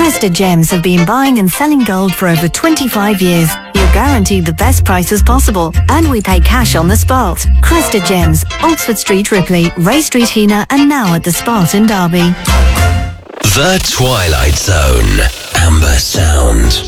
Cresta Gems have been buying and selling gold for over 25 years. You're guaranteed the best prices possible, and we pay cash on the spot. Cresta Gems, Oxford Street, Ripley, Ray Street, Heanor, and now at the Spot in Derby. The Twilight Zone. Amber Sound.